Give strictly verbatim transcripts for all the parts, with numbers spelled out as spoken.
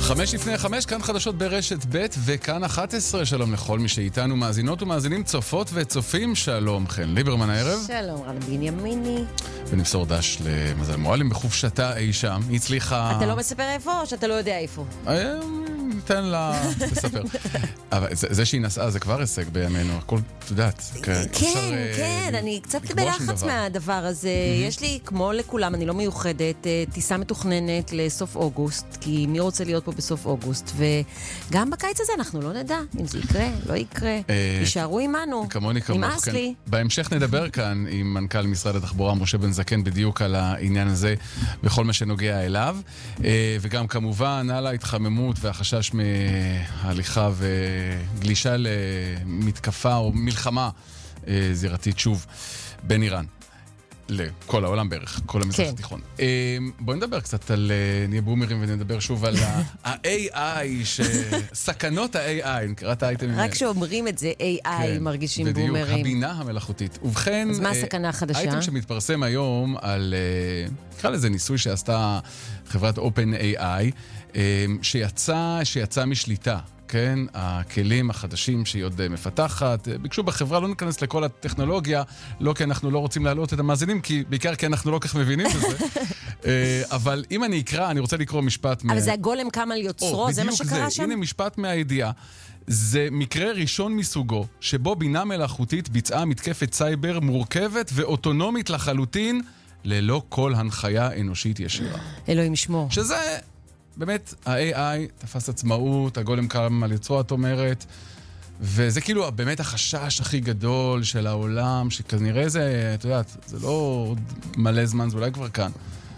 חמש לפני חמש, כאן חדשות ברשת ב' וכאן אחת עשרה. שלום לכל מי שאיתנו, מאזינות ומאזינים, צופות וצופים. שלום חן ליברמן הערב. שלום רן בנימיני. ונמסור דש למזל מועלם בחופשתה אי שם. היא הצליחה... אתה לא מספר איפה או שאתה לא יודע איפה? ניתן לה לספר. אבל זה שהיא נסעה זה כבר הישג בימינו. הכל, את יודעת. כן, כן, אני קצת בלחץ מהדבר הזה. יש לי, כמו לכולם, אני לא מיוחדת, טיסה מתוכננת לסוף אוגוסט, כי מי רוצה להיות פה בסוף אוגוסט, וגם בקיץ הזה אנחנו לא נדע אם זה יקרה, לא יקרה. יישארו עמנו. כמוני כמוך. נמאס לי. בהמשך נדבר כאן עם מנכ"ל משרד התחבורה משה בן זקן בדיוק על העניין הזה בכל מה שנוגע אליו, וגם כמובן על ההתחממות והחשש מהליכה וגלישה למתקפה או מלחמה זירתית שוב בין איראן לכל העולם בערך, כל המזרח התיכון. בואי נדבר קצת על, נהיה בומרים ונדבר שוב על ה-איי איי, סכנות ה-איי איי, קראת האייטם... רק שאומרים את זה, איי איי מרגישים בומרים. בדיוק, הבינה המלאכותית. ובכן, אז מה הסכנה החדשה? האייטם שמתפרסם היום על, נקרא לזה ניסוי שעשתה חברת OpenAI, שיצא, שיצא משליטה. כן, הכלים החדשים שהיא עוד מפתחת, ביקשו בחברה, לא ניכנס לכל הטכנולוגיה, לא כי אנחנו לא רוצים להעלות את המאזינים, כי בעיקר כי אנחנו לא כך מבינים בזה. אבל אם אני אקרא, אני רוצה לקרוא משפט... אבל זה הגולם קם על יוצרו, זה מה שקרה שם? הנה משפט מהידיעה. זה מקרה ראשון מסוגו, שבו בינה מלאכותית ביצעה מתקפת סייבר מורכבת ואוטונומית לחלוטין, ללא כל הנחיה אנושית ישירה. אלוהים ישמור. שזה... באמת, ה-איי איי תפס עצמאות, הגולם קם על יוצרו, את אומרת, וזה כאילו באמת החשש הכי גדול של העולם, שכנראה זה, את יודעת, זה לא עוד מלא זמן, זה אולי כבר כאן.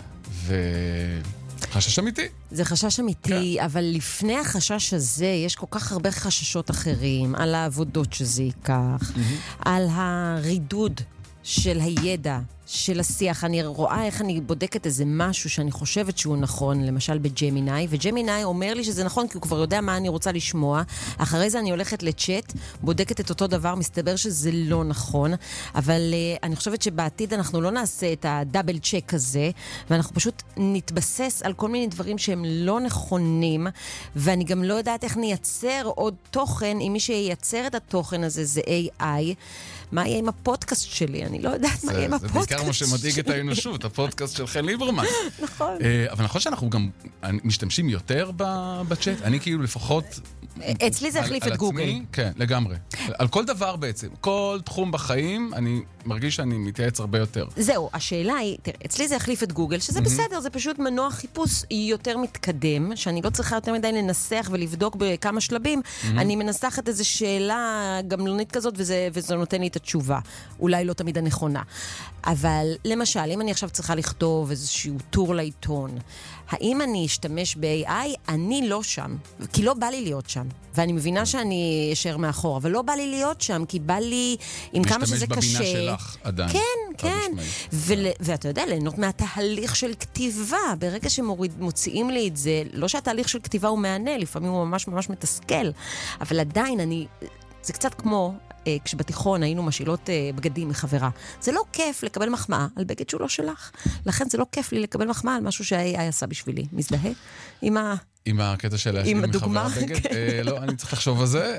וחשש אמיתי. זה חשש אמיתי, כן. אבל לפני החשש הזה, יש כל כך הרבה חששות אחרים, על העבודות שזה ייקח, mm-hmm. על הרידוד של הידע, של השיח. אני רואה איך אני בודקת איזה משהו שאני חושבת שהוא נכון, למשל בג'מיני, וג'מיני אומר לי שזה נכון, כי הוא כבר יודע מה אני רוצה לשמוע. אחרי זה אני הולכת לצ'אט, בודקת את אותו דבר, מסתבר שזה לא נכון, אבל uh, אני חושבת שבעתיד אנחנו לא נעשה את הדאבל צ'ק הזה, ואנחנו פשוט נתבסס על כל מיני דברים שהם לא נכונים, ואני גם לא יודעת איך נייצר עוד תוכן, אם מי שייצר את התוכן הזה זה איי איי, מה יהיה עם הפודקאסט שלי? אני לא יודעת מה יהיה עם הפודקאסט שלי. זה בעיקר מה שמדאיג את האנושות, הפודקאסט של חן ליברמן. נכון. אבל נכון שאנחנו גם משתמשים יותר בצ'אט, אני כאילו לפחות... אצלי זה החליף את גוגל. כן, לגמרי. על כל דבר בעצם, כל תחום בחיים, אני מרגיש שאני מתייעץ הרבה יותר. זהו, השאלה היא, תראה, אצלי זה החליף את גוגל, שזה בסדר, זה פשוט מנוע חיפוש יותר מתקדם, שאני לא צריכה יותר מדי לנסח ולבדוק בכמה שלבים, אני מנסחת איזו שאלה גמלונית כזאת, וזה נותן לי את התשובה. אולי לא תמיד הנכונה. אבל למשל, אם אני עכשיו צריכה לכתוב איזשהו טור לעיתון, האם אני אשתמש ב-איי איי? אני לא שם, כי לא בא לי להיות שם. ואני מבינה שאני אשאר מאחור, אבל לא בא לי להיות שם, כי בא לי עם כמה שזה קשה. להשתמש בבינה שלך עדיין. כן, כן. ואתה יודע, ליהנות מהתהליך של כתיבה. ברגע שמוציאים לי את זה, לא שהתהליך של כתיבה הוא מענה, לפעמים הוא ממש ממש מתסכל. אבל עדיין אני... זה קצת כמו... כשבתיכון היינו משאילות בגדים מחברה. זה לא כיף לקבל מחמאה על בגד שהוא לא שלך. לכן זה לא כיף לי לקבל מחמאה על משהו שה-איי איי עשה בשבילי. מזדהה עם ה... עם הקטע של להשאיר מחברה בגד? לא, אני צריך לחשוב על זה.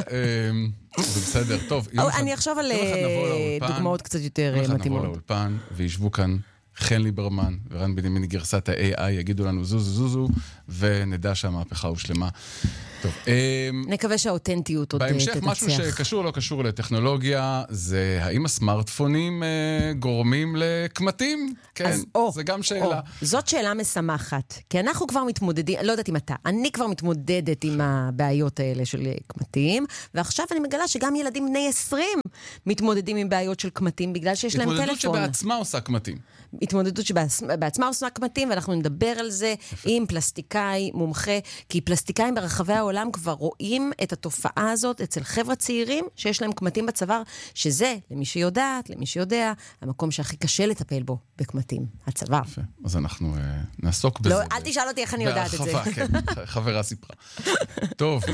זה בסדר, טוב. אני אחשוב על דוגמאות קצת יותר מתאימות. נבוא לאולפן וישבו כאן חן ליברמן ורן בנימיני גרסת ה-איי איי, יגידו לנו זוזו זוזו, ונדע שהמהפכה הושלמה. טוב, נקווה שהאותנטיות עוד תתצח. בהמשך משהו שקשור לא קשור לטכנולוגיה, זה האם הסמארטפונים גורמים לקמטים? כן, זה גם שאלה. זאת שאלה משמחת, כי אנחנו כבר מתמודדים, לא יודעת אם אתה, אני כבר מתמודדת עם הבעיות האלה של קמטים, ועכשיו אני מגלה שגם ילדים בני עשרים מתמודדים עם בעיות של קמטים, בגלל שיש להם טלפון. התמודדות שבעצמה עושה קמטים. התמודדות שבעצמה עושה קמטים, ואנחנו נדבר על זה עם פלסטיקאי מומחה, כי פלסטיקאים ברחבי העולם כבר רואים את התופעה הזאת אצל חבר'ה צעירים שיש להם קמטים בצוואר, שזה, למי שיודעת, למי שיודע, המקום שהכי קשה לטפל בו בקמטים, הצוואר. יפה, אז אנחנו נעסוק בזה. לא, אל תשאל אותי איך אני יודעת את זה. בהרחבה, כן, חברה סיפרה. טוב,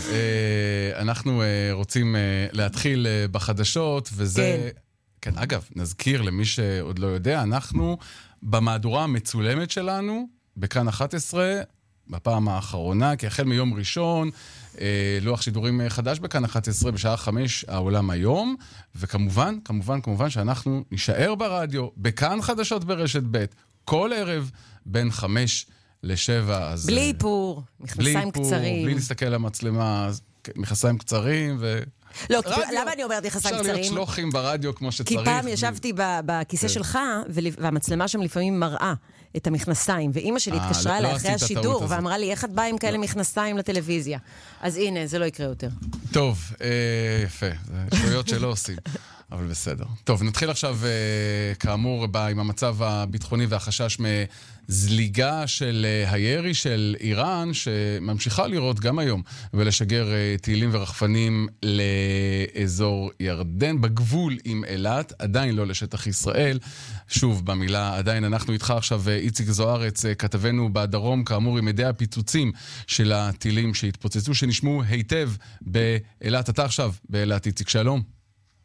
אנחנו רוצים להתחיל בחדשות, וזה... כן, אגב, נזכיר למי שעוד לא יודע, אנחנו במהדורה המצולמת שלנו, בכאן אחת עשרה, בפעם האחרונה, כי החל מיום ראשון, אה, לוח שידורים חדש בכאן אחת עשרה בשעה חמש העולם היום, וכמובן, כמובן, כמובן שאנחנו נשאר ברדיו, בכאן חדשות ברשת ב', כל ערב בין חמש לשבע. אז, בלי איפור, מכנסיים קצרים. בלי להסתכל על המצלמה, מכנסיים קצרים ו... לא, למה אני אומרת מכנסיים קצרים? אפשר להיות שלוחים ברדיו כמו שצריך. כי פעם ישבתי בכיסא שלך, והמצלמה שם לפעמים מראה את המכנסיים, ואימא שלי התקשרה אליי אחרי השידור, ואמרה לי, איך את באה עם כאלה מכנסיים לטלוויזיה? אז הנה, זה לא יקרה יותר. טוב, יפה, זה שטויות שלא עושים. אבל בסדר. טוב, נתחיל עכשיו, כאמור, עם המצב הביטחוני והחשש מזליגה של הירי של איראן, שממשיכה לראות גם היום, ולשגר טילים ורחפנים לאזור ירדן, בגבול עם אילת, עדיין לא לשטח ישראל. שוב, במילה עדיין, אנחנו איתך עכשיו, איציק זוארץ, כתבנו בדרום, כאמור, עם ידי הפיצוצים של הטילים שהתפוצצו, שנשמעו היטב באילת. אתה עכשיו באילת, איציק, שלום.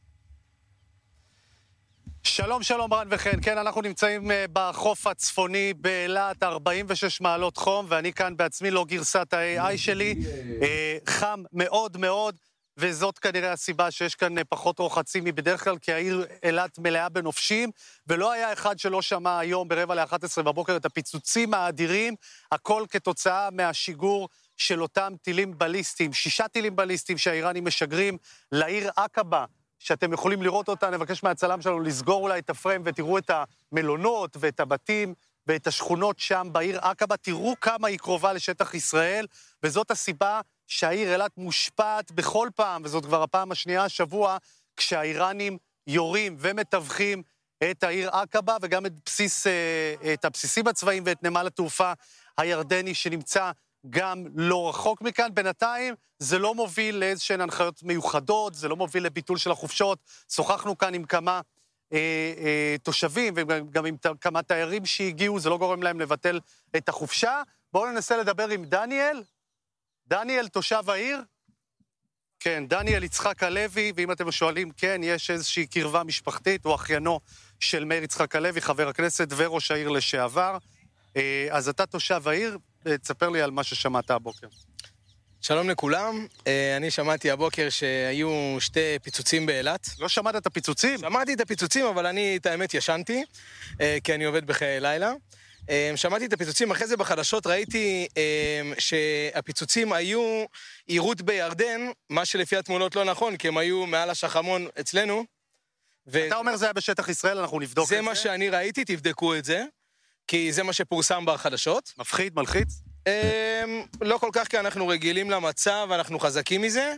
שלום, שלום רן וכן. כן, אנחנו נמצאים בחוף הצפוני באילת, ארבעים ושש מעלות חום, ואני כאן בעצמי, לא גרסת ה-איי איי שלי, חם מאוד מאוד, וזאת כנראה הסיבה שיש כאן פחות רוחצים מבדרך כלל, כי העיר אילת מלאה בנופשים, ולא היה אחד שלא שמע היום ברבע ל-אחת עשרה בבוקר את הפיצוצים האדירים, הכל כתוצאה מהשיגור של אותם טילים בליסטיים, שישה טילים בליסטיים שהאיראנים משגרים לעיר עקבה, שאתם יכולים לראות אותה. נבקש מהצלם שלנו לסגור אולי את הפריים, ותראו את המלונות ואת הבתים ואת השכונות שם בעיר עקבה. תראו כמה היא קרובה לשטח ישראל, וזאת הסיבה שהעיר אילת מושפעת בכל פעם, וזאת כבר הפעם השנייה השבוע, כשהאיראנים יורים ומטווחים את העיר עקבה, וגם את, בסיס, את הבסיסים הצבאיים ואת נמל התעופה הירדני שנמצא גם לא רחוק מכאן. בינתיים זה לא מוביל לאיזשהן הנחיות מיוחדות, זה לא מוביל לביטול של החופשות. שוחחנו כאן עם כמה אה, אה, תושבים וגם עם כמה תיירים שהגיעו, זה לא גורם להם לבטל את החופשה. בואו ננסה לדבר עם דניאל. דניאל, תושב העיר? כן, דניאל יצחק הלוי, ואם אתם שואלים, כן, יש איזושהי קרבה משפחתית, הוא אחיינו של מאיר יצחק הלוי, חבר הכנסת וראש העיר לשעבר. אה, אז אתה תושב העיר, תספר לי על מה ששמעת הבוקר. שלום לכולם, אני שמעתי הבוקר שהיו שתי פיצוצים באילת. לא שמעת את הפיצוצים? שמעתי את הפיצוצים, אבל אני את האמת ישנתי, כי אני עובד בחיי לילה. שמעתי את הפיצוצים, אחרי זה בחדשות ראיתי שהפיצוצים היו עירות בירדן, מה שלפי התמונות לא נכון, כי הם היו מעל השחמון אצלנו. אתה אומר זה היה בשטח ישראל, אנחנו נבדוק את זה. זה מה שאני ראיתי, תבדקו את זה. כי זה מה שפורסם בחדשות. מפחיד, מלחיץ? לא כל כך, כי אנחנו רגילים למצב, אנחנו חזקים מזה,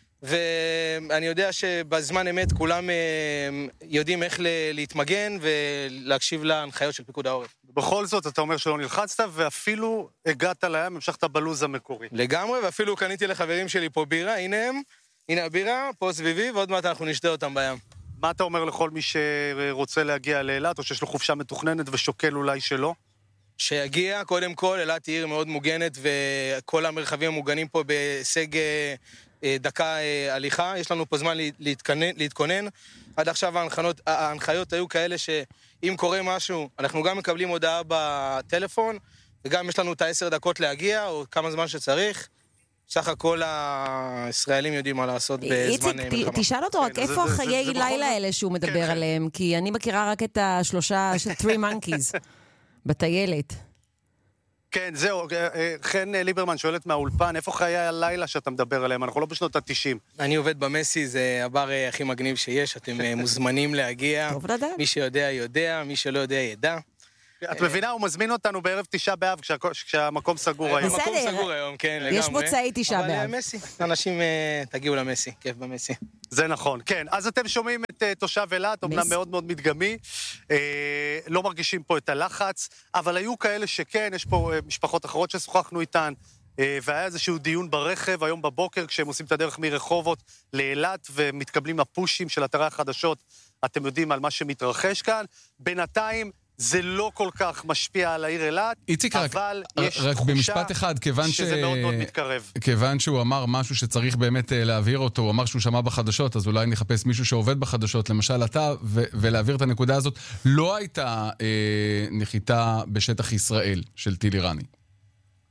ואני יודע שבזמן אמת כולם יודעים איך להתמגן ולהקשיב להנחיות של פיקוד העורף. בכל זאת, אתה אומר שלא נלחצת, ואפילו הגעת לים, המשכת בלוז המקורי. לגמרי, ואפילו קניתי לחברים שלי פה בירה, הנה הם, הנה הבירה, פה סביבי, ועוד מעט אנחנו נשתה אותם בים. מה אתה אומר לכל מי שרוצה להגיע לאילת, או שיש לו חופשה מתוכננת ושוקל אולי שלא? שיגיע, קודם כל, אילת היא עיר מאוד מוגנת, וכל המרחבים המוגנים פה בהישג דקה הליכה. יש לנו פה זמן להתכונן, להתכונן. עד עכשיו ההנחיות, ההנחיות היו כאלה שאם קורה משהו, אנחנו גם מקבלים הודעה בטלפון, וגם יש לנו את העשר דקות להגיע, או כמה זמן שצריך. סך הכל הישראלים יודעים מה לעשות בזמן מלחמה. איציק, תשאל אותו רק איפה החיי לילה האלה שהוא מדבר עליהם, כי אני מכירה רק את השלושה של three monkeys בטיילת. כן, זהו, חן ליברמן שואלת מהאולפן, איפה חיי הלילה שאתה מדבר עליהם? אנחנו לא בשנות ה-תשעים. אני עובד במסי, זה הבר הכי מגניב שיש, אתם מוזמנים להגיע. טוב לדעת. מי שיודע יודע, מי שלא יודע ידע. את מבינה, הוא מזמין אותנו בערב תשעה באב, כשהמקום סגור היום. המקום סגור היום, כן, לגמרי. יש מוצאי תשעה באב. אבל מסי, אנשים תגיעו למסי, כיף במסי. זה נכון, כן. אז אתם שומעים את תושב אילת, אומנם מאוד מאוד מתגמי, לא מרגישים פה את הלחץ, אבל היו כאלה שכן, יש פה משפחות אחרות ששוחחנו איתן, והיה איזשהו דיון ברכב היום בבוקר, כשהם עושים את הדרך מרחובות לאילת, ומתקבלים הפושים של אתרי החדשות, אתם יודעים על מה שמתרחש כאן. בינתיים, זה לא כל כך משפיע על העיר אילת, אבל יש תחושה שזה מאוד מאוד מתקרב. כיוון שהוא אמר משהו שצריך באמת להעביר אותו, הוא אמר שהוא שמע בחדשות, אז אולי נחפש מישהו שעובד בחדשות, למשל אתה, ולהעביר את הנקודה הזאת, לא הייתה נחיתה בשטח ישראל של טיל איראני.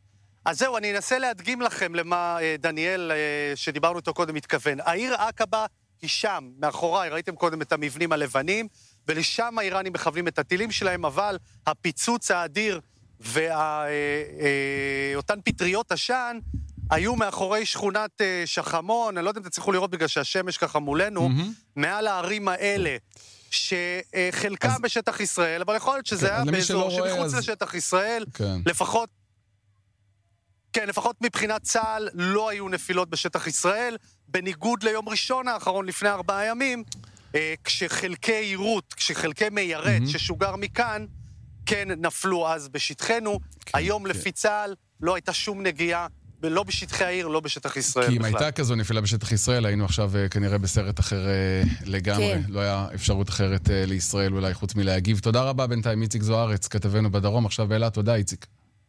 אז זהו, אני אנסה להדגים לכם למה דניאל, שדיברנו איתו קודם, מתכוון. העיר עקבה היא שם, מאחוריי, ראיתם קודם את המבנים הלבנים, ולשם האיראנים מכוונים את הטילים שלהם, אבל הפיצוץ האדיר ואותן פטריות עשן היו מאחורי שכונת שחמון, אני לא יודע אם תצליחו לראות בגלל שהשמש ככה מולנו, mm-hmm. מעל הערים האלה, שחלקם אז... בשטח ישראל, אבל יכול להיות שזה כן, היה באזור שמחוץ אז... לשטח ישראל, כן. לפחות, כן, לפחות מבחינת צה"ל לא היו נפילות בשטח ישראל, בניגוד ליום ראשון האחרון לפני ארבעה ימים, כשחלקי עירות, כשחלקי מיירט mm-hmm. ששוגר מכאן, כן נפלו אז בשטחנו. כן, היום כן. לפי צה"ל לא הייתה שום נגיעה, לא בשטחי העיר, לא בשטח ישראל. כי אם בכלל. הייתה כזו נפילה בשטח ישראל, היינו עכשיו כנראה בסרט אחר לגמרי. כן. לא היה אפשרות אחרת לישראל אולי חוץ מלהגיב. תודה רבה בינתיים, איציק זוארץ, כתבנו בדרום, עכשיו באילת. תודה, איציק.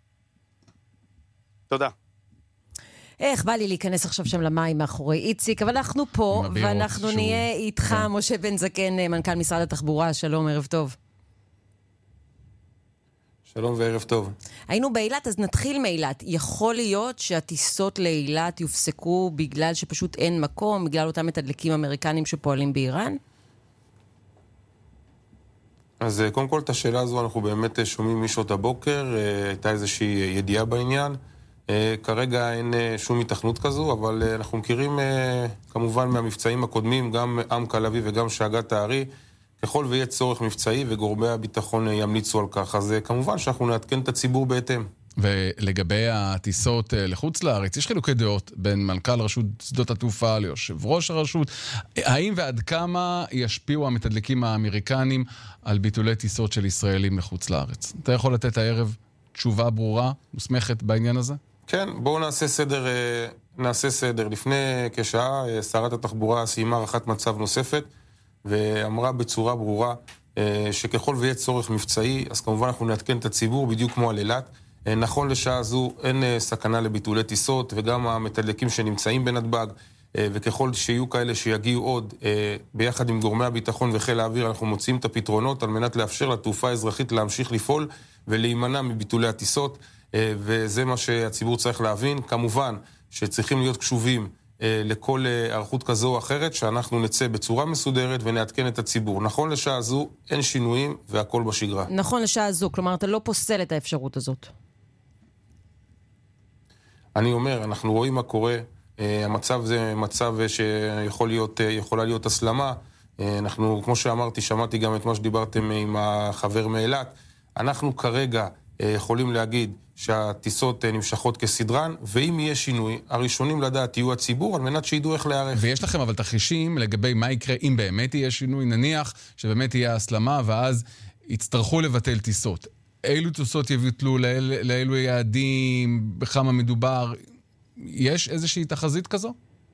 תודה. איך בא לי להיכנס עכשיו שם למים מאחורי איציק, אבל אנחנו פה, ואנחנו שהוא... נהיה איתך, כן. משה בן זקן, מנכ"ל משרד התחבורה. שלום, ערב טוב. שלום וערב טוב. היינו באילת, אז נתחיל מאילת. יכול להיות שהטיסות לאילת יופסקו בגלל שפשוט אין מקום, בגלל אותם מתדלקים אמריקנים שפועלים באיראן? אז קודם כל את השאלה הזו אנחנו באמת שומעים משעות הבוקר, הייתה איזושהי ידיעה בעניין. כרגע אין שום התכנות כזו, אבל אנחנו מכירים כמובן מהמבצעים הקודמים, גם עמק לביא וגם שאגת הארי, ככל ויהיה צורך מבצעי וגורמי הביטחון ימליצו על כך. אז כמובן שאנחנו נעדכן את הציבור בהתאם. ולגבי הטיסות לחוץ לארץ, יש חילוקי דעות בין מנכ"ל רשות שדות התעופה ליושב ראש הרשות. האם ועד כמה ישפיעו המתדלקים האמריקנים על ביטולי טיסות של ישראלים לחוץ לארץ? אתה יכול לתת הערב תשובה ברורה, מוסמכת בעניין הזה? כן, בואו נעשה סדר, נעשה סדר. לפני כשעה, שרת התחבורה סיימה הערכת מצב נוספת, ואמרה בצורה ברורה שככל ויהיה צורך מבצעי, אז כמובן אנחנו נעדכן את הציבור בדיוק כמו על אילת. נכון לשעה זו אין סכנה לביטולי טיסות, וגם המתדלקים שנמצאים בנתב"ג, וככל שיהיו כאלה שיגיעו עוד, ביחד עם גורמי הביטחון וחיל האוויר, אנחנו מוצאים את הפתרונות על מנת לאפשר לתעופה האזרחית להמשיך לפעול ולהימנע מביטולי הטיסות, וזה מה שהציבור צריך להבין. כמובן שצריכים להיות קשובים לכל ערכות כזו או אחרת, שאנחנו נצא בצורה מסודרת ונעדכן את הציבור. נכון לשעה זו אין שינויים והכל בשגרה. נכון לשעה זו, כלומר אתה לא פוסל את האפשרות הזאת. אני אומר, אנחנו רואים מה קורה, המצב זה מצב שיכול להיות, יכולה להיות הסלמה. אנחנו, כמו שאמרתי, שמעתי גם את מה שדיברתם עם החבר מאילת, אנחנו כרגע יכולים להגיד שהטיסות נמשכות כסדרן, ואם יהיה שינוי, הראשונים לדעת יהיו הציבור, על מנת שידעו איך להיערך. ויש לכם אבל תרחישים לגבי מה יקרה אם באמת יהיה שינוי, נניח שבאמת יהיה הסלמה, ואז יצטרכו לבטל טיסות. אילו טיסות יבוטלו, לאל, לאילו יעדים, בכמה מדובר? יש איזושהי תחזית כזו?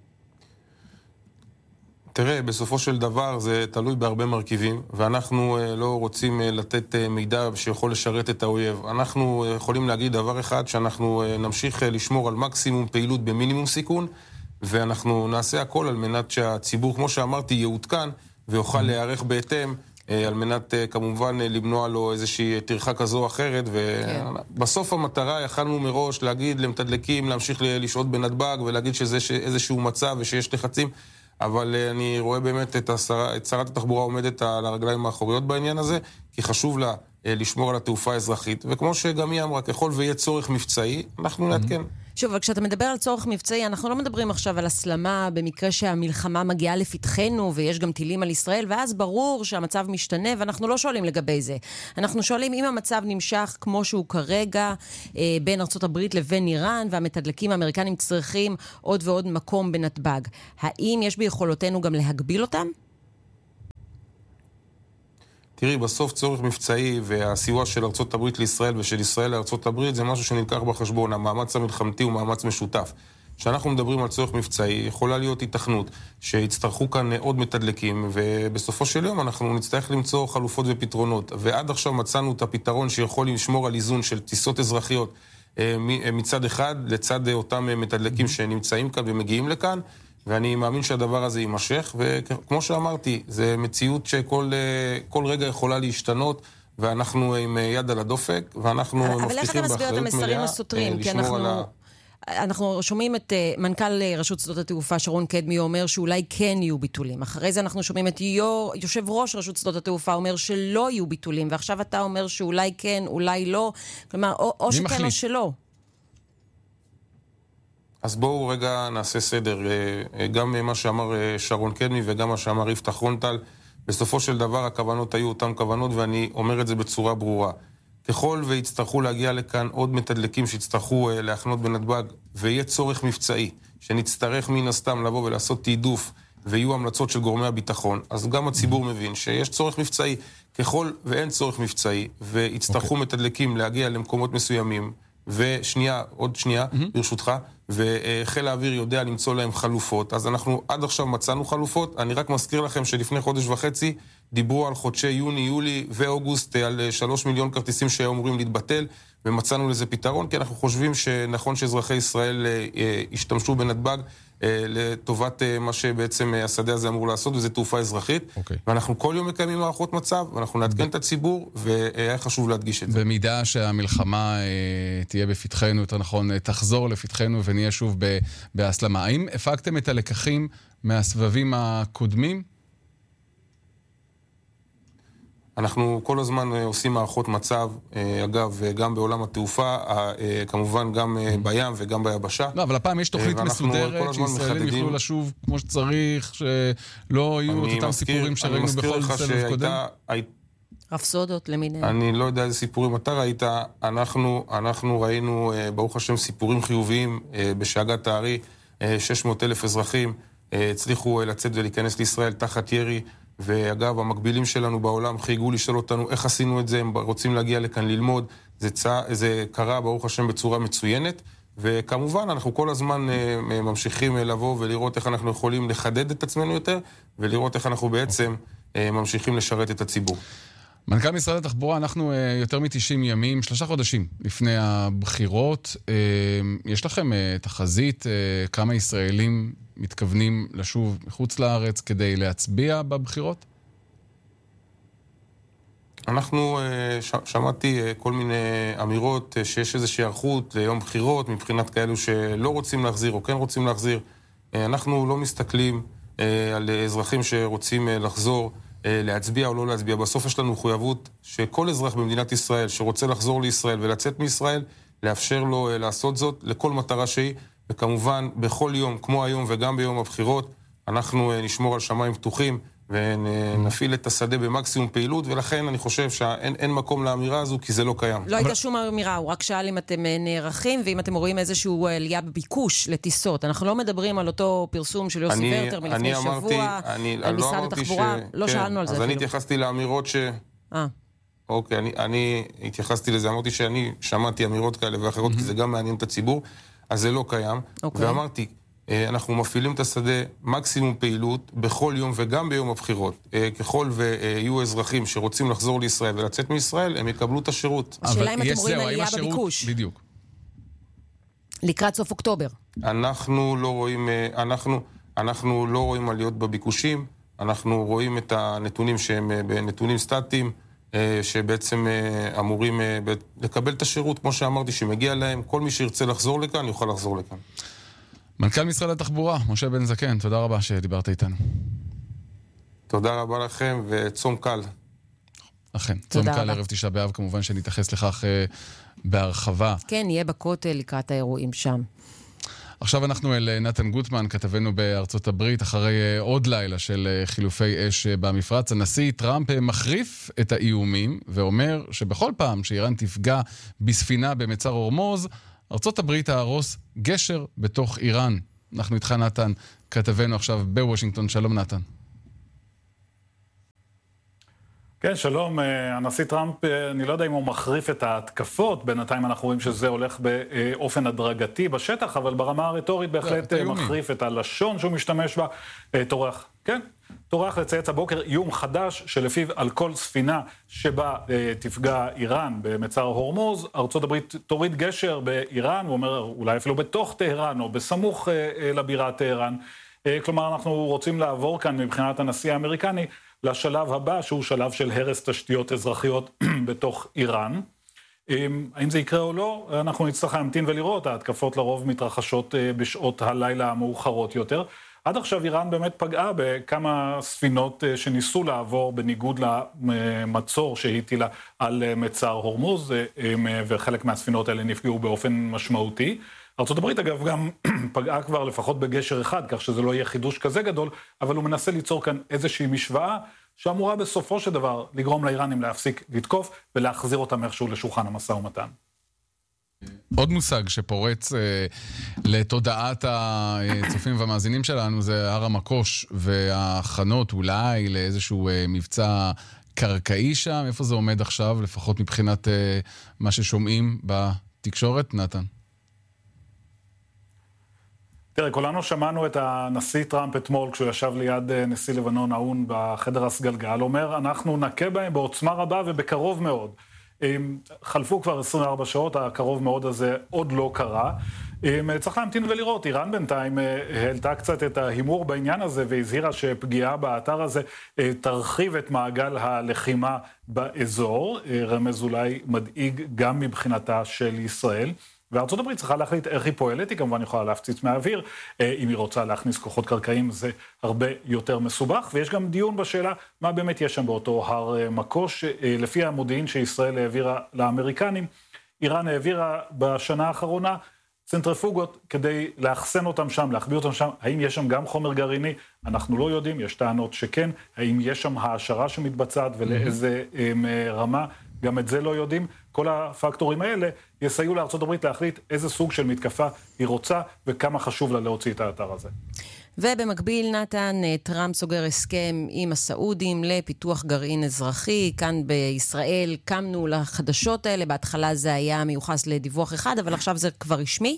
תראה, בסופו של דבר זה תלוי בהרבה מרכיבים, ואנחנו לא רוצים לתת מידע שיכול לשרת את האויב. אנחנו יכולים להגיד דבר אחד, שאנחנו נמשיך לשמור על מקסימום פעילות במינימום סיכון, ואנחנו נעשה הכל על מנת שהציבור, כמו שאמרתי, יעודכן ויוכל להיערך בהתאם, על מנת כמובן למנוע לו איזושהי תרחה כזו או אחרת, ובסוף המטרה יכלנו מראש להגיד למתדלקים להמשיך לשהות בנתב"ג ולהגיד שזה איזשהו מצב ושיש לחצים, אבל אני רואה באמת את, השרה, את שרת התחבורה עומדת על הרגליים האחוריות בעניין הזה, כי חשוב לה לשמור על התעופה האזרחית, וכמו שגם היא אמרה, ככל ויהיה צורך מבצעי, אנחנו נעדכן. שוב, אבל כשאתה מדבר על צורך מבצעי, אנחנו לא מדברים עכשיו על הסלמה במקרה שהמלחמה מגיעה לפתחנו, ויש גם טילים על ישראל, ואז ברור שהמצב משתנה, ואנחנו לא שואלים לגבי זה. אנחנו שואלים אם המצב נמשך כמו שהוא כרגע, אה, בין ארצות הברית לבין איראן, והמתדלקים האמריקנים צריכים עוד ועוד מקום בנתב"ג. האם יש ביכולותינו גם להגביל אותם? תראי, בסוף צורך מבצעי והסיוע של ארצות הברית לישראל ושל ישראל לארצות הברית זה משהו שנלקח בחשבון. המאמץ המלחמתי הוא מאמץ משותף. כשאנחנו מדברים על צורך מבצעי, יכולה להיות התכנות שיצטרכו כאן עוד מתדלקים, ובסופו של יום אנחנו נצטרך למצוא חלופות ופתרונות. ועד עכשיו מצאנו את הפתרון שיכול לשמור על איזון של טיסות אזרחיות מצד אחד לצד אותם מתדלקים שנמצאים כאן ומגיעים לכאן, ואני מאמין שהדבר הזה יימשך, וכמו שאמרתי, זה מציאות שכל כל רגע יכולה להשתנות, ואנחנו עם יד על הדופק, ואנחנו מבטיחים באחריות מלאה. אבל איך אתה מסביר את המסרים הסותרים? כי אנחנו... אנחנו שומעים את uh, מנכ"ל רשות שדות התעופה שרון קדמי אומר שאולי כן יהיו ביטולים. אחרי זה אנחנו שומעים את יו, יושב ראש רשות שדות התעופה אומר שלא יהיו ביטולים, ועכשיו אתה אומר שאולי כן, אולי לא. כלומר, או, או שכן מחליט? או שלא. אז בואו רגע נעשה סדר. גם מה שאמר שרון קדמי וגם מה שאמר יפתח רון-טל, בסופו של דבר הכוונות היו אותן כוונות, ואני אומר את זה בצורה ברורה. ככל ויצטרכו להגיע לכאן עוד מתדלקים שיצטרכו להכנות בנתב"ג, ויהיה צורך מבצעי, שנצטרך מן הסתם לבוא ולעשות תעדוף, ויהיו המלצות של גורמי הביטחון, אז גם הציבור מבין שיש צורך מבצעי. ככל ואין צורך מבצעי, ויצטרכו okay. מתדלקים להגיע למקומות מסוימים, ושנייה, עוד שנייה, mm-hmm. ברשותך, וחיל האוויר יודע למצוא להם חלופות, אז אנחנו עד עכשיו מצאנו חלופות. אני רק מזכיר לכם שלפני חודש וחצי דיברו על חודשי יוני, יולי ואוגוסט על שלוש מיליון כרטיסים שהיו אמורים להתבטל, ומצאנו לזה פתרון, כי אנחנו חושבים שנכון שאזרחי ישראל ישתמשו בנתב"ג לטובת מה שבעצם השדה הזה אמור לעשות, וזה תעופה אזרחית. Okay. ואנחנו כל יום מקיימים מערכות מצב, ואנחנו נעדכן את הציבור, והיה חשוב להדגיש את זה. במידה שהמלחמה תהיה בפתחנו, יותר נכון, תחזור לפתחנו ונהיה שוב בהסלמה. האם הפקתם את הלקחים מהסבבים הקודמים? אנחנו כל הזמן עושים מערכות מצב, אגב, גם בעולם התעופה, כמובן גם בים וגם ביבשה. לא, אבל הפעם יש תוכנית מסודרת שישראלים יוכלו לשוב כמו שצריך, שלא יהיו את אותם סיפורים שראינו בכל סבב קודם. רפסודות למיניהם. אני לא יודע איזה סיפורים אתה ראית, אנחנו, אנחנו ראינו, ברוך השם, סיפורים חיוביים בשאגת הארי, שש מאות אלף אזרחים הצליחו לצאת ולהיכנס לישראל תחת ירי, ואגב, המקבילים שלנו בעולם חייגו לשאול אותנו איך עשינו את זה, הם רוצים להגיע לכאן ללמוד, זה, צע, זה קרה ברוך השם בצורה מצוינת, וכמובן אנחנו כל הזמן ממשיכים לבוא ולראות איך אנחנו יכולים לחדד את עצמנו יותר, ולראות איך אנחנו בעצם ממשיכים לשרת את הציבור. מנכ"ל משרד התחבורה, אנחנו יותר מ-תשעים ימים, שלושה חודשים לפני הבחירות. יש לכם תחזית כמה ישראלים מתכוונים לשוב מחוץ לארץ כדי להצביע בבחירות? אנחנו ש- שמעתי כל מיני אמירות שיש איזושהי ערכות ליום בחירות מבחינת כאלו שלא רוצים להחזיר או כן רוצים להחזיר. אנחנו לא מסתכלים על אזרחים שרוצים לחזור להצביע או לא להצביע. בסוף יש לנו מחויבות שכל אזרח במדינת ישראל שרוצה לחזור לישראל ולצאת מישראל, לאפשר לו לעשות זאת לכל מטרה שהיא, וכמובן בכל יום, כמו היום וגם ביום הבחירות, אנחנו נשמור על שמיים פתוחים ונפעיל את השדה במקסימום פעילות, ולכן אני חושב שאין אין מקום לאמירה הזו, כי זה לא קיים. לא הייתה שום אמירה, הוא רק שאל אם אתם נערכים, ואם אתם רואים איזשהו עלייה בביקוש לטיסות. אנחנו לא מדברים על אותו פרסום של יוסי ורטר מלפני שבוע, על משרד התחבורה, לא שאלנו על זה. אז אני התייחסתי לאמירות ש... אה. אוקיי, אני, אני התייחסתי לזה, אמרתי שאני שמעתי אמירות כאלה ואחרות, כי זה גם מעניין את הציבור, אז זה לא קיים. ואמרתי, אנחנו מפעילים את השדה מקסימום פעילות בכל יום וגם ביום הבחירות. ככל ויהיו אזרחים שרוצים לחזור לישראל ולצאת מישראל, הם יקבלו את השירות. השאלה אם אתם רואים עלייה בביקוש. בדיוק. לקראת סוף אוקטובר. אנחנו לא רואים, אנחנו, אנחנו לא רואים עליות בביקושים, אנחנו רואים את הנתונים שהם נתונים סטטיים, שבעצם אמורים לקבל את השירות, כמו שאמרתי, שמגיע להם. כל מי שירצה לחזור לכאן, יוכל לחזור לכאן. מנכ"ל משרד התחבורה, משה בן זקן, תודה רבה שדיברת איתנו. תודה רבה לכם, וצום קל. אכן, צום קל ערב תשעה באב, כמובן שנתייחס לכך בהרחבה. כן, יהיה בכותל לקראת האירועים שם. עכשיו אנחנו אל נתן גוטמן, כתבנו בארצות הברית, אחרי עוד לילה של חילופי אש במפרץ. הנשיא טראמפ מחריף את האיומים, ואומר שבכל פעם שאיראן תפגע בספינה במצר הורמוז, ארצות הברית תהרוס גשר בתוך איראן. אנחנו איתך נתן, כתבנו עכשיו בוושינגטון. שלום נתן. כן, שלום. הנשיא טראמפ, אני לא יודע אם הוא מחריף את ההתקפות, בינתיים אנחנו רואים שזה הולך באופן הדרגתי בשטח, אבל ברמה הרטורית בהחלט מחריף את הלשון שהוא משתמש בה. טורח, כן, טורח לצייץ הבוקר איום חדש שלפיו על כל ספינה שבה תפגע איראן במצר הורמוז, ארצות הברית תוריד גשר באיראן, הוא אומר אולי אפילו בתוך טהרן או בסמוך לבירת טהרן. כלומר, אנחנו רוצים לעבור כאן מבחינת הנשיא האמריקני לשלב הבא, שהוא שלב של הרס תשתיות אזרחיות בתוך איראן. האם זה יקרה או לא, אנחנו נצטרך להמתין ולראות. ההתקפות לרוב מתרחשות בשעות הלילה המאוחרות יותר. עד עכשיו איראן באמת פגעה בכמה ספינות שניסו לעבור בניגוד למצור שהטילה על מצר הורמוז, וחלק מהספינות האלה נפגעו באופן משמעותי. ארצות הברית אגב גם פגעה כבר לפחות בגשר אחד, כך שזה לא יהיה חידוש כזה גדול, אבל הוא מנסה ליצור כאן איזושהי משוואה שאמורה בסופו של דבר לגרום לאיראנים להפסיק לתקוף ולהחזיר אותם איכשהו לשולחן המשא ומתן. עוד מושג שפורץ אה, לתודעת הצופים והמאזינים שלנו זה הר המקוש וההכנות אולי לאיזשהו אה, מבצע קרקעי שם. איפה זה עומד עכשיו, לפחות מבחינת אה, מה ששומעים בתקשורת, נתן? תראה, כולנו שמענו את הנשיא טראמפ אתמול, כשהוא ישב ליד נשיא לבנון האון בחדר הסגלגל, אומר, אנחנו נקה בהם בעוצמה רבה ובקרוב מאוד. חלפו כבר עשרים וארבע שעות, הקרוב מאוד הזה עוד לא קרה. צריך להמתין ולראות. איראן בינתיים העלתה קצת את ההימור בעניין הזה, והזהירה שפגיעה באתר הזה תרחיב את מעגל הלחימה באזור. רמז אולי מדאיג גם מבחינתה של ישראל. וארצות הברית צריכה להחליט איך היא פועלת, היא כמובן יכולה להפציץ מהאוויר, אם היא רוצה להכניס כוחות קרקעיים זה הרבה יותר מסובך, ויש גם דיון בשאלה מה באמת יש שם באותו הר מקוש. לפי המודיעין שישראל העבירה לאמריקנים, איראן העבירה בשנה האחרונה צנטריפוגות כדי לאחסן אותם שם, להחביא אותם שם. האם יש שם גם חומר גרעיני? אנחנו לא יודעים, יש טענות שכן. האם יש שם העשרה שמתבצעת ולאיזה רמה? גם את זה לא יודעים. כל הפקטורים האלה יסייעו לארצות הברית להחליט איזה סוג של מתקפה היא רוצה וכמה חשוב לה להוציא את האתר הזה. ובמקביל, נתן, טראמפ סוגר הסכם עם הסעודים לפיתוח גרעין אזרחי. כאן בישראל קמנו לחדשות האלה, בהתחלה זה היה מיוחס לדיווח אחד, אבל עכשיו זה כבר רשמי?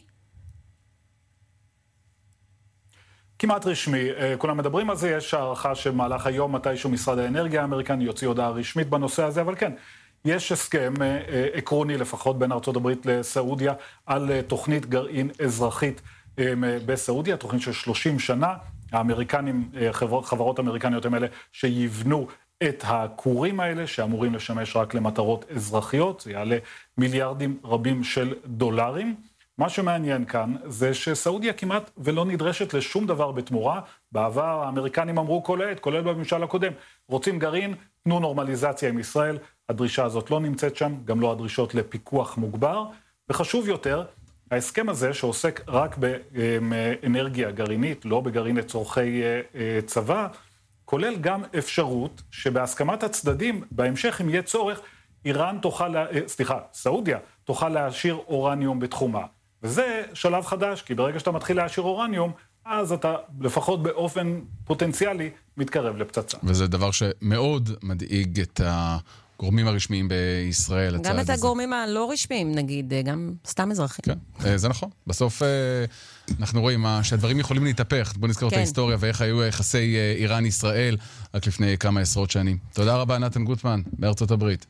כמעט רשמי. כולם מדברים על זה, יש הערכה שמהלך היום מתישהו משרד האנרגיה האמריקני יוציא הודעה רשמית בנושא הזה, אבל כן, יש הסכם עקרוני לפחות בין ארצות הברית לסעודיה על תוכנית גרעין אזרחית בסעודיה, תוכנית של שלושים שנה. האמריקנים, חברות, חברות אמריקניות הם אלה שיבנו את הכורים האלה, שאמורים לשמש רק למטרות אזרחיות. זה יעלה מיליארדים רבים של דולרים. מה שמעניין כאן זה שסעודיה כמעט ולא נדרשת לשום דבר בתמורה. בעבר האמריקנים אמרו כל העת, כולל בממשל הקודם, רוצים גרעין, תנו נורמליזציה עם ישראל. הדרישה הזאת לא נמצאת שם, גם לא הדרישות לפיקוח מוגבר. וחשוב יותר, ההסכם הזה שעוסק רק באנרגיה גרעינית, לא בגרעין לצורכי צבא, כולל גם אפשרות שבהסכמת הצדדים, בהמשך אם יהיה צורך, איראן תוכל, סליחה, סעודיה תוכל להשאיר אורניום בתחומה. וזה שלב חדש, כי ברגע שאתה מתחיל להשאיר אורניום, אז אתה לפחות באופן פוטנציאלי מתקרב לפצצה. וזה דבר שמאוד מדאיג את הגורמים הרשמיים בישראל. גם את הגורמים הלא רשמיים, נגיד, גם סתם אזרחים. כן, זה נכון. בסוף אנחנו רואים שהדברים יכולים להתהפך. בואו נזכר את ההיסטוריה ואיך היו יחסי איראן-ישראל רק לפני כמה עשרות שנים. תודה רבה, נתן גוטמן, בארצות הברית.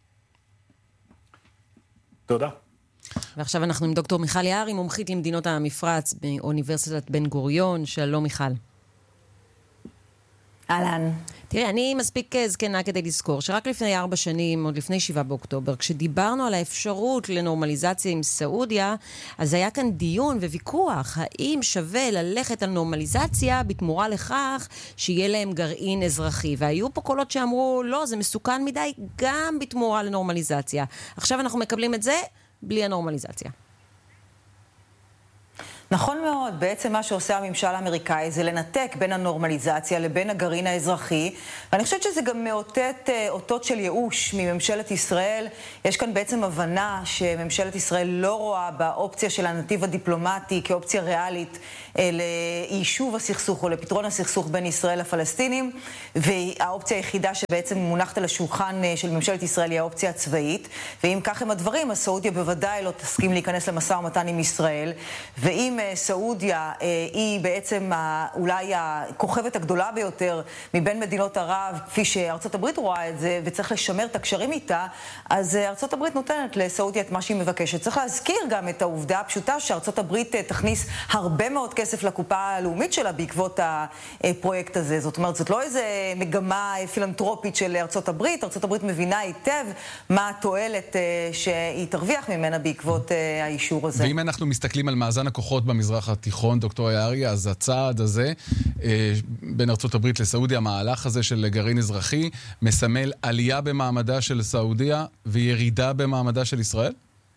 תודה. ועכשיו אנחנו עם דוקטור מיכל יערי, מומחית למדינות המפרץ באוניברסיטת בן גוריון. שלום מיכל. אהלן. תראי, אני מספיק זקנה כדי לזכור שרק לפני ארבע שנים, עוד לפני שבעה באוקטובר, כשדיברנו על האפשרות לנורמליזציה עם סעודיה, אז היה כאן דיון וויכוח, האם שווה ללכת על נורמליזציה בתמורה לכך שיהיה להם גרעין אזרחי. והיו פה קולות שאמרו, לא, זה מסוכן מדי, גם בתמורה לנורמליזציה. עכשיו אנחנו מקבלים את זה בלי הנורמליזציה. נכון מאוד, בעצם מה שעושה הממשל האמריקאי זה לנתק בין הנורמליזציה לבין הגרעין האזרחי, ואני חושבת שזה גם מאותת אותות של ייאוש מממשלת ישראל. יש כאן בעצם הבנה שממשלת ישראל לא רואה באופציה של הנתיב הדיפלומטי כאופציה ריאלית ליישוב הסכסוך או לפתרון הסכסוך בין ישראל לפלסטינים, והאופציה היחידה שבעצם מונחת על השולחן של ממשלת ישראל היא האופציה הצבאית, ואם כך הם הדברים, אז סעודיה בוודאי לא תסכים להיכנס למשא ומתן עם ישראל, ואם אם סעודיה היא בעצם אולי הכוכבת הגדולה ביותר מבין מדינות ערב, כפי שארצות הברית רואה את זה, וצריך לשמר את הקשרים איתה, אז ארצות הברית נותנת לסעודיה את מה שהיא מבקשת. צריך להזכיר גם את העובדה הפשוטה שארצות הברית תכניס הרבה מאוד כסף לקופה הלאומית שלה בעקבות הפרויקט הזה. זאת אומרת, זאת לא איזו מגמה פילנטרופית של ארצות הברית. ארצות הברית מבינה היטב מה התועלת שהיא תרוויח ממנה בעקבות האישור הזה. ואם אנחנו מסתכלים על מאזן הכוחות במזרח התיכון, דוקטור יערי, אז הצעד הזה בין ארצות הברית לסעודיה, המהלך הזה של גרעין אזרחי, מסמל עלייה במעמדה של סעודיה וירידה במעמדה של ישראל?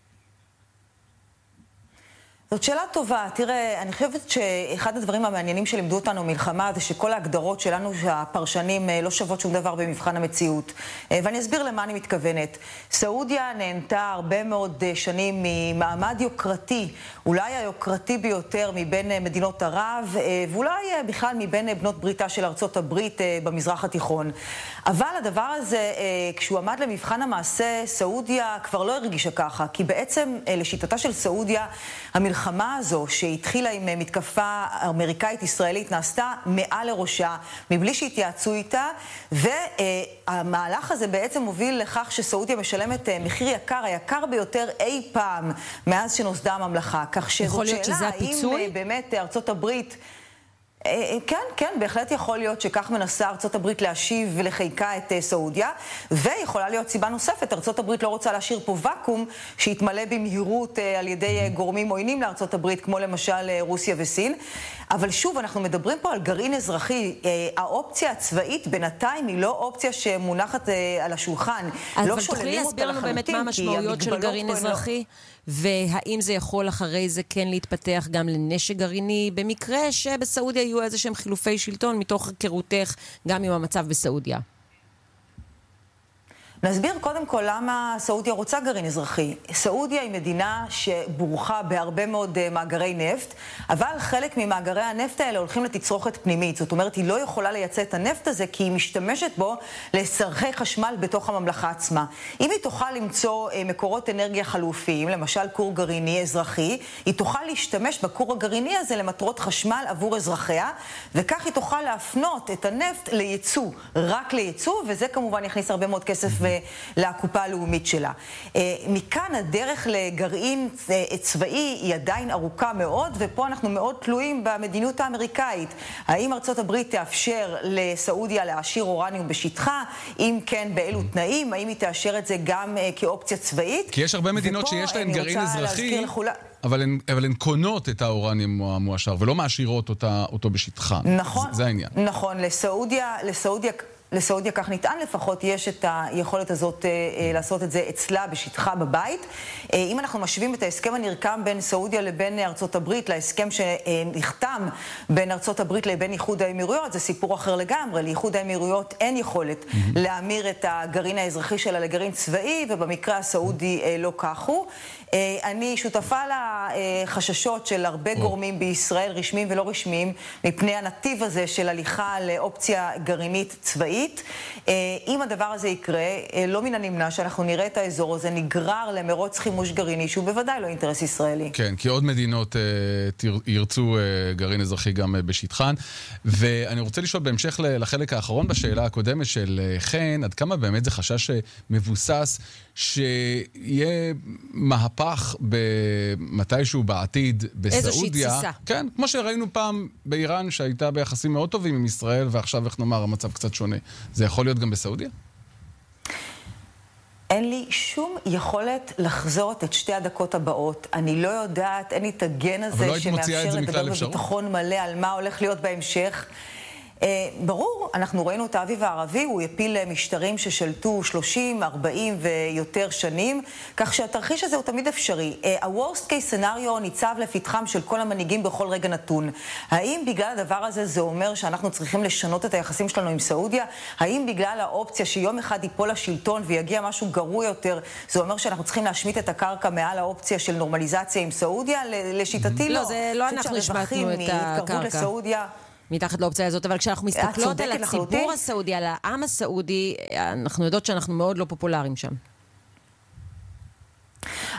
זאת שאלה טובה. תראה, אני חושבת שאחד הדברים המעניינים שלימדו אותנו מלחמה זה שכל ההגדרות שלנו, שהפרשנים לא שוות שום דבר במבחן המציאות. ואני אסביר למה אני מתכוונת. סעודיה נהנתה הרבה מאוד שנים ממעמד יוקרתי, אולי היוקרתי ביותר מבין מדינות ערב, ואולי בכלל מבין בנות בריתה של ארצות הברית במזרח התיכון. אבל הדבר הזה, כשהוא עמד למבחן המעשה, סעודיה כבר לא הרגישה ככה, כי בעצם לשיטתה של סעודיה, המלחמה המלחמה הזו שהתחילה עם מתקפה אמריקאית-ישראלית נעשתה מעל לראשה, מבלי שהתייעצו איתה, והמהלך הזה בעצם מוביל לכך שסעודיה משלמת מחיר יקר, היקר ביותר אי פעם מאז שנוסדה הממלכה. כך שזאת שאלה, האם באמת ארצות הברית... כן, כן, בהחלט יכול להיות שכך מנסה ארצות הברית להשיב ולחיקה את סעודיה, ויכולה להיות סיבה נוספת, ארצות הברית לא רוצה להשאיר פה וקום שיתמלא במהירות על ידי גורמים עוינים לארצות הברית, כמו למשל רוסיה וסין. אבל שוב, אנחנו מדברים פה על גרעין אזרחי. האופציה הצבאית בינתיים היא לא אופציה שמונחת על השולחן. אבל תוכלי להסביר לנו באמת מה המשמעויות של גרעין אזרחי? והאם זה יכול אחרי זה כן להתפתח גם לנשק גרעיני, במקרה שבסעודיה יהיו איזה שהם חילופי שלטון מתוך היכרותך גם עם המצב בסעודיה? נסביר קודם כל למה סעודיה רוצה גרעין אזרחי. סעודיה היא מדינה שבורחה בהרבה מאוד מאגרי נפט, אבל חלק ממאגרי הנפט האלה הולכים לתצרוכת פנימית. זאת אומרת, היא לא יכולה לייצא את הנפט הזה כי היא משתמשת בו לצרכי חשמל בתוך הממלכה עצמה. אם היא תוכל למצוא מקורות אנרגיה חלופיים, למשל כור גרעיני אזרחי, היא תוכל להשתמש בכור הגרעיני הזה למטרות חשמל עבור אזרחיה, וכך היא תוכל להפנות את הנפט לייצוא, רק לייצוא, וזה כמובן יכניס הרבה מאוד כסף לקופה הלאומית שלה. מכאן הדרך לגרעין צבאי היא עדיין ארוכה מאוד, ופה אנחנו מאוד תלויים במדיניות האמריקאית. האם ארצות הברית תאפשר לסעודיה להעשיר אורניום בשטחה? אם כן, באילו תנאים? האם היא תאשר את זה גם כאופציה צבאית? כי יש הרבה מדינות שיש להן גרעין אזרחי, אבל הן, אבל הן קונות את האורניום המועשר, ולא מעשירות אותה, אותו בשטחה. נכון. זה, זה העניין. נכון. לסעודיה, לסעודיה... לסעודיה, כך נטען לפחות, יש את היכולת הזאת אה, לעשות את זה אצלה, בשטחה, בבית. אה, אם אנחנו משווים את ההסכם הנרקם בין סעודיה לבין ארצות הברית, להסכם שנחתם בין ארצות הברית לבין איחוד האמירויות, זה סיפור אחר לגמרי. לאיחוד האמירויות אין יכולת mm-hmm. להמיר את הגרעין האזרחי שלה לגרעין צבאי, ובמקרה הסעודי אה, לא כך הוא. אה, אני שותפה לחששות של הרבה oh. גורמים בישראל, רשמיים ולא רשמיים, מפני הנתיב הזה של הליכה לאופציה גרעינית צבאית. אם הדבר הזה יקרה, לא מן הנמנע שאנחנו נראה את האזור הזה נגרר למרוץ חימוש גרעיני, שהוא בוודאי לא אינטרס ישראלי. כן, כי עוד מדינות ירצו גרעין אזרחי גם בשטחן. ואני רוצה לשאול בהמשך לחלק האחרון בשאלה הקודמת של חן, עד כמה באמת זה חשש מבוסס שיהיה מהפך במתישהו בעתיד בסעודיה. איזושהי תסיסה. כן, כמו שראינו פעם באיראן שהייתה ביחסים מאוד טובים עם ישראל, ועכשיו איך נאמר המצב קצת שונה. זה יכול להיות גם בסעודיה? אין לי שום יכולת לחזור את שתי הדקות הבאות. אני לא יודעת, אין לי את הגן הזה לא שמאפשר לדבר בביטחון מלא על מה הולך להיות בהמשך. Uh, ברור, אנחנו ראינו את האביב הערבי, הוא הפיל משטרים ששלטו שלושים, ארבעים ויותר שנים, כך שהתרחיש הזה הוא תמיד אפשרי. Uh, ה-worst case scenario ניצב לפתחם של כל המנהיגים בכל רגע נתון. האם בגלל הדבר הזה זה אומר שאנחנו צריכים לשנות את היחסים שלנו עם סעודיה? האם בגלל האופציה שיום אחד ייפול לשלטון ויגיע משהו גרוע יותר, זה אומר שאנחנו צריכים להשמיט את הקרקע מעל האופציה של נורמליזציה עם סעודיה? לשיטתי לא. לא, זה לא אנחנו השמטנו את הקרקע. מתחת לאופציה הזאת, אבל כשאנחנו מסתכלות על הציבור הסעודי, על העם הסעודי, אנחנו יודעות שאנחנו מאוד לא פופולריים שם. אז בואי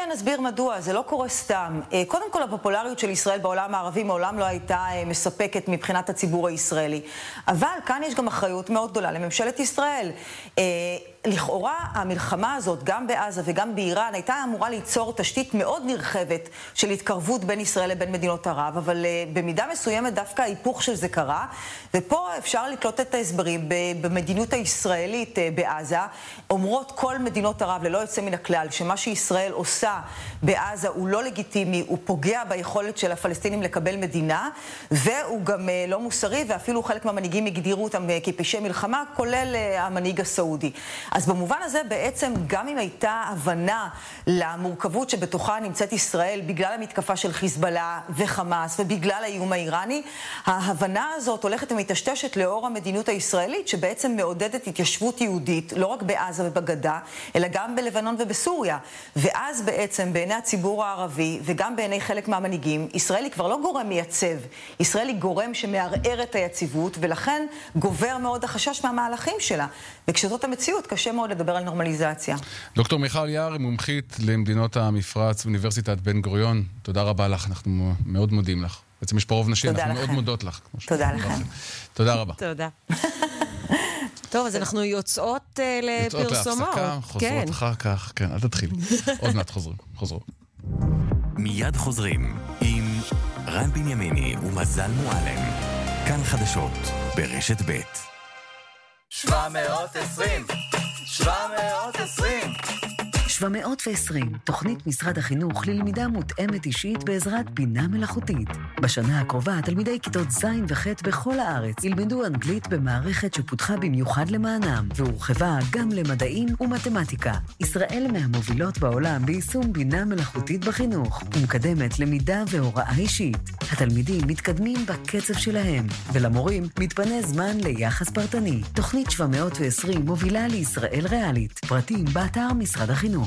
נסביר מדוע, זה לא קורה סתם. קודם כל, הפופולריות של ישראל בעולם הערבי מעולם לא הייתה מספקת מבחינת הציבור הישראלי. אבל כאן יש גם אחריות מאוד גדולה לממשלת ישראל. לכאורה המלחמה הזאת, גם בעזה וגם באיראן, הייתה אמורה ליצור תשתית מאוד נרחבת של התקרבות בין ישראל לבין מדינות ערב, אבל uh, במידה מסוימת דווקא ההיפוך של זה קרה, ופה אפשר לקלוט את ההסברים במדיניות הישראלית uh, בעזה. אומרות כל מדינות ערב ללא יוצא מן הכלל שמה שישראל עושה בעזה הוא לא לגיטימי, הוא פוגע ביכולת של הפלסטינים לקבל מדינה, והוא גם uh, לא מוסרי, ואפילו חלק מהמנהיגים הגדירו אותם uh, כפשעי מלחמה, כולל uh, המנהיג הסעודי. אז במובן הזה בעצם גם אם הייתה הבנה למורכבות שבתוכה נמצאת ישראל בגלל המתקפה של חיזבאללה וחמאס ובגלל האיום האיראני, ההבנה הזאת הולכת ומטשטשת לאור המדיניות הישראלית שבעצם מעודדת התיישבות יהודית לא רק בעזה ובגדה אלא גם בלבנון ובסוריה. ואז בעצם בעיני הציבור הערבי וגם בעיני חלק מהמנהיגים, ישראל היא כבר לא גורם מייצב, ישראל היא גורם שמערער את היציבות, ולכן גובר מאוד החשש מהמהלכים שלה. וכשזאת המציאות קשה מאוד לדבר על נורמליזציה. דוקטור מיכל יער, מומחית למדינות המפרץ, אוניברסיטת בן גוריון, תודה רבה לך, אנחנו מאוד מודים לך. בעצם יש פה רוב נשי, אנחנו לכם. מאוד מודות לך. תודה לכם. תודה רבה. תודה. טוב, אז אנחנו יוצאות uh, לפרסומות. יוצאות להפסקה, חוזרות כן. אחר כך. כן, אל תתחילי. עוד מעט חוזרים. חוזרות. מיד חוזרים עם רן בנימיני ומזל מועלם. כאן חדשות ברשת ב'. שבע מאות ועשרים שבע מאות ועשרים שבע מאות ועשרים, תוכנית משרד החינוך ללמידה מותאמת אישית בעזרת בינה מלאכותית. בשנה הקרובה, תלמידי כיתות ז' וח' בכל הארץ ילמדו אנגלית במערכת שפותחה במיוחד למענם, והורחבה גם למדעים ומתמטיקה. ישראל מהמובילות בעולם ביישום בינה מלאכותית בחינוך, ומקדמת למידה והוראה אישית. התלמידים מתקדמים בקצב שלהם, ולמורים מתפנה זמן ליחס פרטני. תוכנית שבע מאות ועשרים מובילה לישראל ריאלית. פרטים באתר משרד החינוך.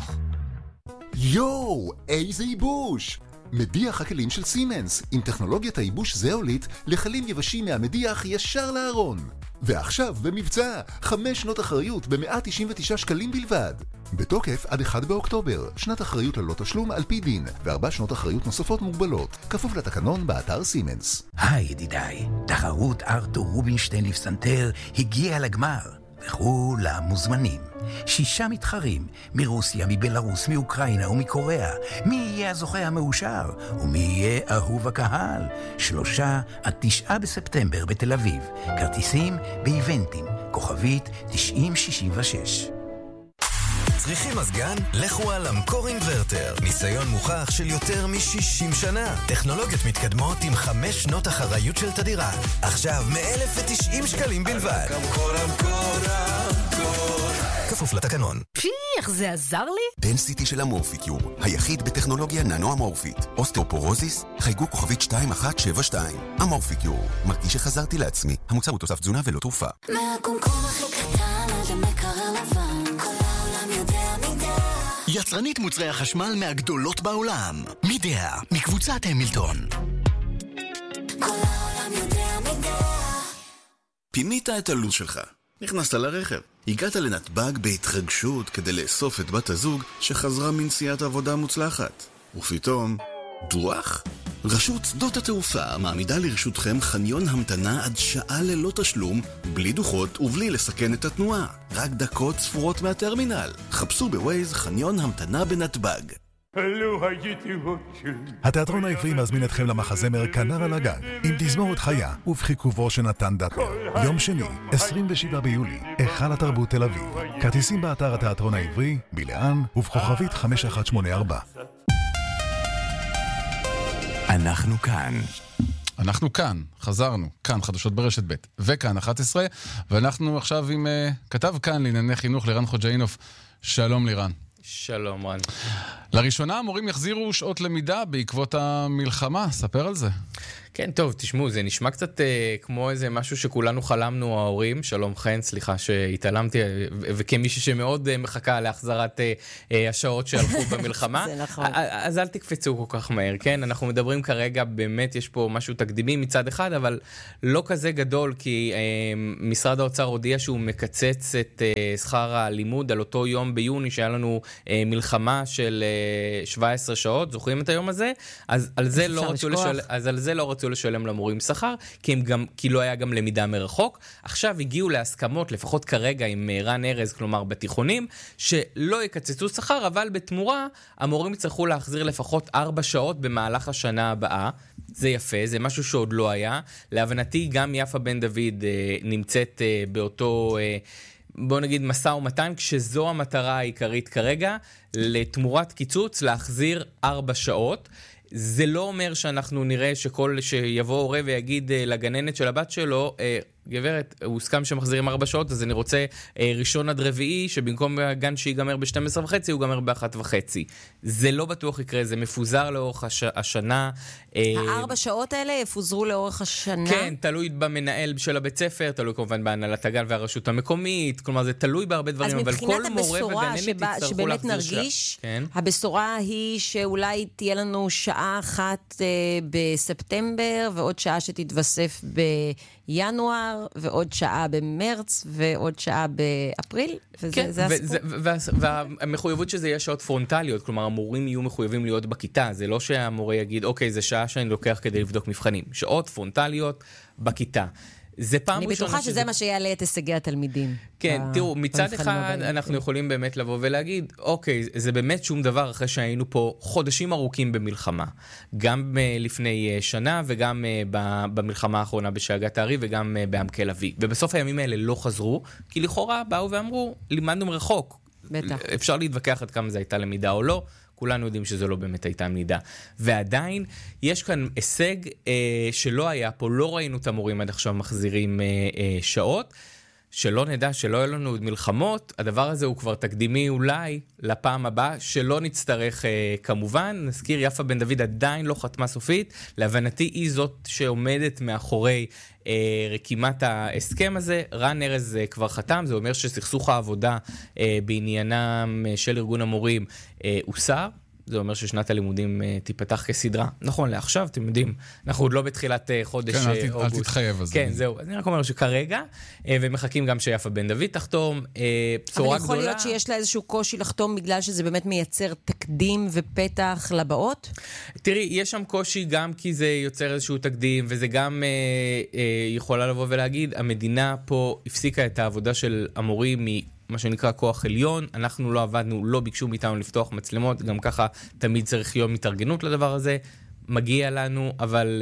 יואו, איזה ייבוש! מדיח הכלים של סימנס, עם טכנולוגיית הייבוש זאולית לכלים יבשים מהמדיח ישר לארון. ועכשיו במבצע, חמש שנות אחריות ב-מאה תשעים ותשעה שקלים בלבד. בתוקף עד אחד באוקטובר, שנת אחריות ללא תשלום על פי דין, וארבע שנות אחריות נוספות מוגבלות, כפוף לתקנון באתר סימנס. היי ידידיי, תחרות ארתור רובינשטיין לפסנתר הגיעה לגמר. וכולם מוזמנים. שישה מתחרים, מרוסיה, מבלרוס, מאוקראינה ומקוריאה. מי יהיה הזוכה המאושר? ומי יהיה אהוב הקהל? שלושה עד תשעה בספטמבר בתל אביב. כרטיסים באיבנטים, כוכבית תשעים שישים ושש. צריכים מזגן? לכו על אמקור אינברטר. ניסיון מוכח של יותר מ-שישים שנה. טכנולוגיות מתקדמות עם חמש שנות אחריות של תדירה. עכשיו מ-אלף ותשעים שקלים בלבד. אמקור, אמקור, אמקור. כפוף לתקנון. פי, איך זה עזר לי? דנסיטי של המורפיקיור, היחיד בטכנולוגיה ננו-אמורפית. אוסטאופורוזיס, חייגו כוכבית שתיים אחת שבע שתיים. המורפיקיור, מרגיש שחזרתי לעצמי. המוצר הוא תוסף תזונה ולא תרופה. מהקומקום הכי קטן עד למקרר לבן, כל העולם יודע מידה. יצרנית מוצרי החשמל מהגדולות בעולם. מידה, מקבוצת המילטון. כל העולם יודע מידה. פינית את הלו"ז שלך. נכנסת לרכב. הגעת לנתב"ג בהתרגשות כדי לאסוף את בת הזוג שחזרה מנסיעת עבודה מוצלחת. ופתאום, דוח? רשות שדות התעופה מעמידה לרשותכם חניון המתנה עד שעה ללא תשלום, בלי דוחות ובלי לסכן את התנועה. רק דקות ספורות מהטרמינל. חפשו בווייז חניון המתנה בנתב"ג. התיאטרון העברי מזמין אתכם למחזמר כנר על הגג עם תזמורת חיה ובחיכובו של נתן דטנר. יום שני, עשרים ושבעה ביולי, היכל התרבות תל אביב. כרטיסים באתר התיאטרון העברי, בלאן ובכוכבית חמש אחת שמונה ארבע. אנחנו כאן. אנחנו כאן, חזרנו, כאן חדשות ברשת ב' וכאן אחת עשרה, ואנחנו עכשיו עם uh, כתב כאן לענייני חינוך לירן חוג'אינוף. שלום לירן. שלום רן. לראשונה המורים יחזירו שעות למידה בעקבות המלחמה, ספר על זה. כן, טוב, תשמעו, זה נשמע קצת אה, כמו איזה משהו שכולנו חלמנו ההורים, שלום חן, סליחה שהתעלמתי, וכמישהו שמאוד אה, מחכה להחזרת אה, אה, השעות שהלכו במלחמה. זה נכון. אז אל תקפצו כל כך מהר, כן? אנחנו מדברים כרגע, באמת יש פה משהו תקדימי מצד אחד, אבל לא כזה גדול, כי אה, משרד האוצר הודיע שהוא מקצץ את אה, שכר הלימוד על אותו יום ביוני, שהיה לנו אה, מלחמה של אה, שבע עשרה שעות, זוכרים את היום הזה? אז על זה לא רצו לשל... אז על זה לא רצו לשלם למורים שכר, כי, הם גם, כי לא היה גם למידה מרחוק. עכשיו הגיעו להסכמות, לפחות כרגע עם רן ארז, כלומר בתיכונים, שלא יקצצו שכר, אבל בתמורה המורים יצטרכו להחזיר לפחות ארבע שעות במהלך השנה הבאה. זה יפה, זה משהו שעוד לא היה. להבנתי גם יפה בן דוד אה, נמצאת אה, באותו... אה, בוא נגיד מסע ומתן, כשזו המטרה העיקרית כרגע, לתמורת קיצוץ להחזיר ארבע שעות. זה לא אומר שאנחנו נראה שכל שיבוא הורה ויגיד לגננת של הבת שלו, גברת, הוא הוסכם שמחזירים ארבע שעות, אז אני רוצה ראשון עד רביעי, שבמקום הגן שיגמר ב-שתים עשרה וחצי, הוא גמר ב-אחת וחצי. זה לא בטוח יקרה, זה מפוזר לאורך הש... השנה. הארבע שעות האלה יפוזרו לאורך השנה? כן, תלוי במנהל של הבית ספר, תלוי כמובן בהנהלת הגן והרשות המקומית, כלומר זה תלוי בהרבה דברים, אבל כל מורה וגננת שבא, יצטרכו להחזיר נרגיש, כן. הבשורה היא שאולי תהיה לנו שעה אחת אה, בספטמבר, ועוד שעה שתתווסף בינואר, ועוד שעה במרץ, ועוד שעה באפריל, וזה כן, זה וזה, הסיפור. והמחויבות שזה יהיה שעות פרונטליות, כלומר המורים יהיו מחויבים להיות בכיתה, זה לא שהמורה יגיד, אוקיי, זה שעה שאני לוקח כדי לבדוק מבחנים, שעות פרונטליות בכיתה. זה פעם אני בטוחה שזה, שזה מה שיעלה את הישגי התלמידים. כן, ב... תראו, מצד אחד הבאים. אנחנו כן. יכולים באמת לבוא ולהגיד, אוקיי, זה באמת שום דבר אחרי שהיינו פה חודשים ארוכים במלחמה. גם uh, לפני uh, שנה וגם uh, במלחמה האחרונה בשאגת הארי וגם uh, בעמקי לביא. ובסוף הימים האלה לא חזרו, כי לכאורה באו ואמרו, לימדנו מרחוק. בטח. אפשר להתווכח עד כמה זה הייתה למידה או לא. כולנו יודעים שזה לא באמת הייתה מידה. ועדיין, יש כאן הישג אה, שלא היה פה, לא ראינו את המורים עד עכשיו מחזירים אה, אה, שעות, שלא נדע שלא יהיו לנו מלחמות, הדבר הזה הוא כבר תקדימי אולי לפעם הבאה, שלא נצטרך אה, כמובן. נזכיר, יפה בן דוד עדיין לא חתמה סופית, להבנתי היא זאת שעומדת מאחורי אה, רקימת ההסכם הזה. רן ארז אה, כבר חתם, זה אומר שסכסוך העבודה אה, בעניינם אה, של ארגון המורים אה, הוסר. זה אומר ששנת הלימודים uh, תיפתח כסדרה. נכון, לעכשיו, אתם יודעים, אנחנו עוד לא בתחילת uh, חודש כן, uh, אל, אל תתחייב על זה. כן, זהו. אני רק אומר שכרגע, uh, ומחכים גם שיפה בן דוד תחתום, uh, בשורה אבל גדולה. יכול להיות שיש לה איזשהו קושי לחתום, בגלל שזה באמת מייצר תקדים ופתח לבאות? תראי, יש שם קושי גם כי זה יוצר איזשהו תקדים, וזה גם uh, uh, יכולה לבוא ולהגיד, המדינה פה הפסיקה את העבודה של המורים מ... מה שנקרא כוח עליון, אנחנו לא עבדנו, לא ביקשו מאיתנו לפתוח מצלמות, גם ככה תמיד צריך יום התארגנות לדבר הזה, מגיע לנו, אבל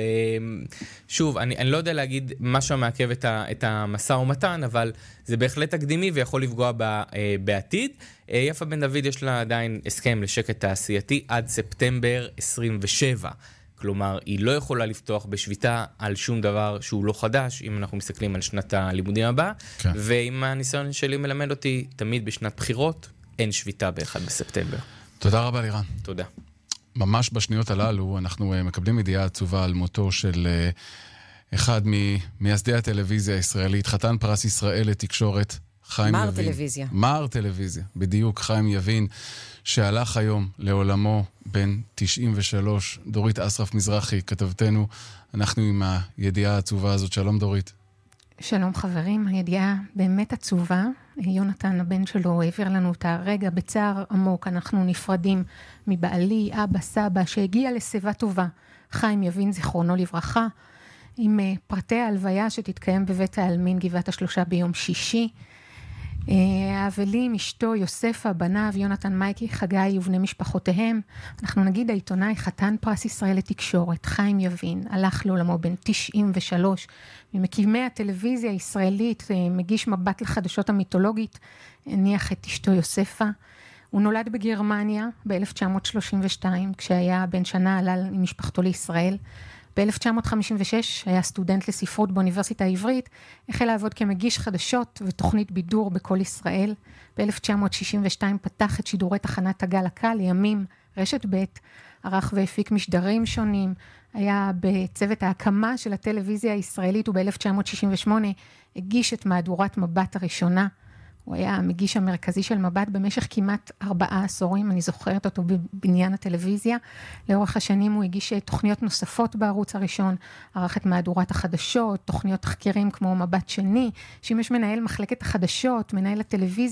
שוב, אני, אני לא יודע להגיד מה שמעכב את, ה, את המשא ומתן, אבל זה בהחלט תקדימי ויכול לפגוע ב, בעתיד. יפה בן דוד יש לה עדיין הסכם לשקט תעשייתי עד ספטמבר עשרים ושבע. כלומר, היא לא יכולה לפתוח בשביתה על שום דבר שהוא לא חדש, אם אנחנו מסתכלים על שנת הלימודים הבאה, כן. ועם הניסיון שלי מלמד אותי, תמיד בשנת בחירות, אין שביתה ב-אחד בספטמבר. תודה רבה לירן. תודה. ממש בשניות הללו, אנחנו מקבלים ידיעה עצובה על מותו של אחד ממייסדי הטלוויזיה הישראלית, חתן פרס ישראל לתקשורת, חיים יבין. מר טלוויזיה. מר טלוויזיה, בדיוק, חיים יבין, שהלך היום לעולמו בן תשעים ושלוש. דורית אסרף מזרחי, כתבתנו, אנחנו עם הידיעה העצובה הזאת. שלום דורית. שלום חברים, הידיעה באמת עצובה. יונתן הבן שלו העביר לנו את הרגע בצער עמוק. אנחנו נפרדים מבעלי, אבא, סבא, שהגיע לסביבה טובה. חיים יבין זיכרונו לברכה, עם פרטי ההלוויה שתתקיים בבית העלמין גבעת השלושה ביום שישי. האבלים, אשתו, יוספה, בניו, יונתן מייקי, חגי ובני משפחותיהם. אנחנו נגיד העיתונאי חתן פרס ישראל לתקשורת, חיים יבין, הלך לעולמו בן תשעים ושלוש, ממקימי הטלוויזיה הישראלית, מגיש מבט לחדשות המיתולוגית, הניח את אשתו יוספה. הוא נולד בגרמניה ב-אלף תשע מאות שלושים ושתיים, כשהיה בן שנה עלה עם משפחתו לישראל. ב-אלף תשע מאות חמישים ושש היה סטודנט לספרות באוניברסיטה העברית, החל לעבוד כמגיש חדשות ותוכנית בידור בכל ישראל. ב-אלף תשע מאות שישים ושתיים פתח את שידורי תחנת הגל הקל, לימים רשת ב', ערך והפיק משדרים שונים, היה בצוות ההקמה של הטלוויזיה הישראלית, וב-אלף תשע מאות שישים ושמונה הגיש את מהדורת מבט הראשונה. הוא היה המגיש המרכזי של מבט במשך כמעט ארבעה עשורים, אני זוכרת אותו בבניין הטלוויזיה. לאורך השנים הוא הגיש תוכניות נוספות בערוץ הראשון, ערך את מהדורת החדשות, תוכניות תחקירים כמו מבט שני, שימש מנהל מחלקת החדשות, מנהל הטלוויזיה,